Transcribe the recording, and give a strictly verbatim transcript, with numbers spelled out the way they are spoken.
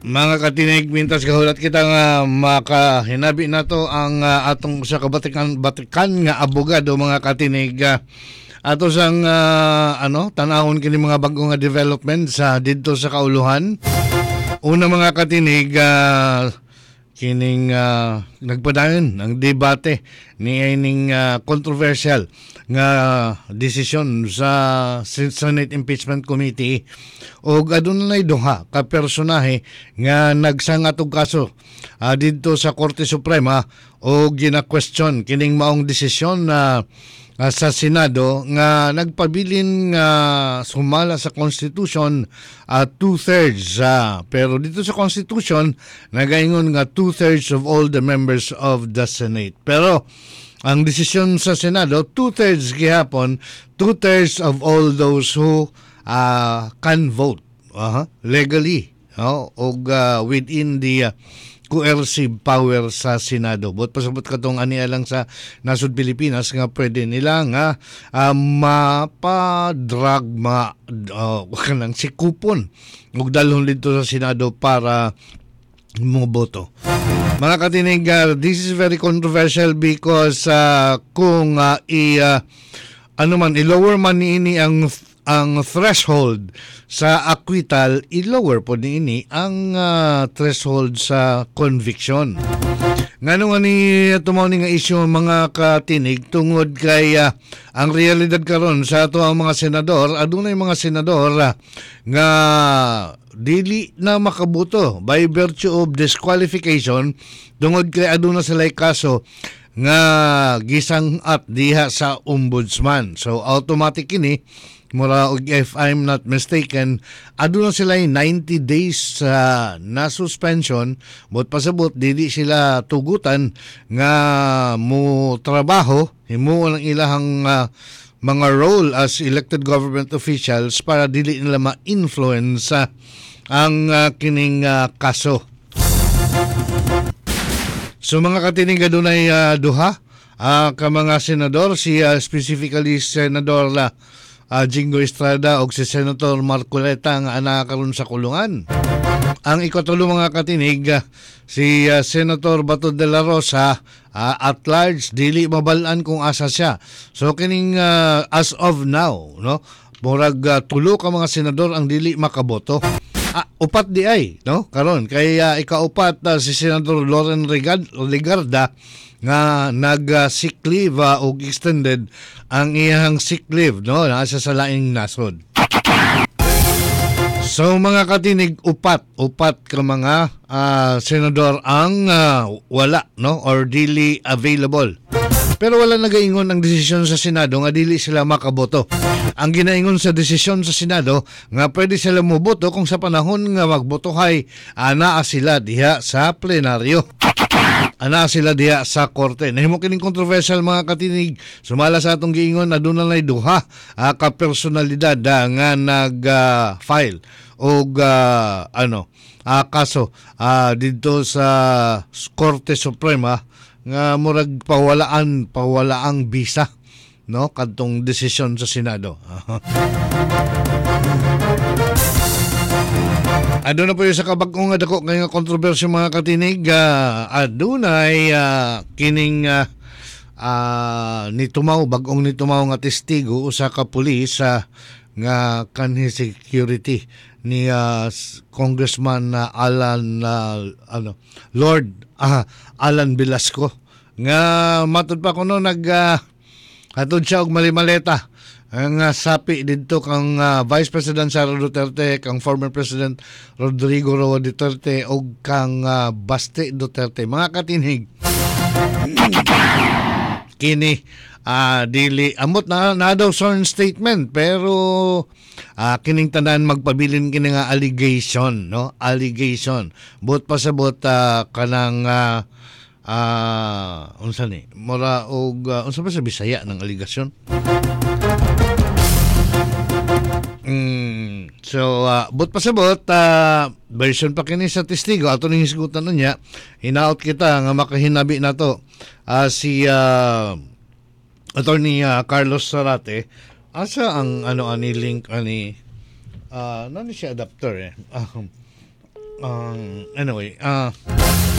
Mga katinig, mintas kahulat kita nga makahinabi na to ang uh, atong sa kabatikan batikan nga abogado mga katinig. Uh, ato sang uh, ano tanawon kini mga bago nga development sa didto sa kauluhan. Una mga katinig, uh, kining uh, nagpadayon ang debate ni ining uh, controversial nga desisyon sa Senate Impeachment Committee o adunay duha ka personahe nga nagsangat og kaso uh, didto sa Korte Suprema o gina-question kining maong desisyon na uh, sa Senado nga nagpabilin nga uh, sumala sa Constitution uh, two-thirds uh, pero dito sa Constitution nagaingon nga two-thirds of all the members of the Senate. Pero ang desisyon sa Senado, two-thirds gihapon, two-thirds of all those who uh, can vote uh-huh, legally no? o uh, within the uh, coercive power sa Senado. But pasabot katong aniya lang sa nasud Pilipinas nga pwede nila nga uh, mapadrag ma uh, kanang sikupon ug dalhon dito sa Senado para mo boto. Mga katinig, uh, this is very controversial because uh, kung uh, i uh, ano man i-lower man niini ang ang threshold sa acquittal, i-lower po niini ang uh, threshold sa conviction. Ngano nga ni tumaw ni nga issue mga katinig tungod kay uh, ang realidad karon sa ato ang mga senador, adunay mga senador uh, nga dili na makabuto by virtue of disqualification tungod kay aduna sila'y kaso nga gisang at diha sa ombudsman. So automatic ini mura if I'm not mistaken aduna sila'y ninety days uh, na suspension but pasabot dili sila tugutan nga mo trabaho himuon ang ilahang uh, mga role as elected government officials para dili nila ma-influence uh, ang uh, kining uh, kaso. So mga katinig adunay uh, duha uh, ka mga senador, si uh, specifically Senador uh, uh, Jingo Estrada o si Senator Marcoleta nga ana karon sa kulungan. Ang ikatulo mga katinig uh, si uh, Senator Bato de la Rosa uh, at large dili mabalaan kung asa siya. So kining uh, as of now no murag uh, tulo ka mga senador ang dili makaboto. Ah, upat di ay, no? Karon kay uh, ikaupat uh, si Senador Loren Legarda nga nag uh, sick leave uh, o extended ang iyang sick leave, no? Nasa sa laing nasod. So mga katinig, upat, upat ka mga uh, senador ang uh, wala, no? Or dili available. Pero wala nagaingon ang desisyon sa Senado nga dili sila makaboto. Ang ginaingon sa desisyon sa Senado nga pwede sila moboto kung sa panahon nga magbotohay ana sila diha sa plenaryo. Ana sila diha sa korte. Nahimo kining controversial mga katinig. Sumala sa atong giingon aduna nay duha uh, ka personalidad uh, nga nag-file uh, og uh, ano uh, kaso uh, dito sa Korte Suprema nga murag pawalaan pawalaang bisa no kadtong desisyon sa Senado. Aduna po yung sa kabag-ong nga dako nga kontrobersya mga katinig uh, adunay uh, kining uh, uh, nitumaw bag-ong nitumaw nga testigo usa ka pulis uh, nga kanhi security ni uh, Congressman uh, Alan uh, ano Lord uh, Alan Velasco nga matud pa kuno nag uh, atod siya og malimaleta ang uh, sapi didto kang uh, Vice President Sara Duterte, kang former President Rodrigo Roa Duterte og kang uh, Baste Duterte. Mga katinig kini uh, dili amot na, na daw sworn statement pero uh, kining tanan magpabilin kini nga allegation no allegation but pasabot uh, kanang uh, uh, unsa ni mura og uh, unsa ba sa Bisaya ng allegation. Mm, so uh, but pasabot uh, version pa kini sa testigo ato ning hisgutan niya hinaot kita nga makahinabi nato uh, si uh, Attorney uh, Carlos Zarate asa ang ano ani link ani uh, nani siya adapter eh uh, Um, anyway, ah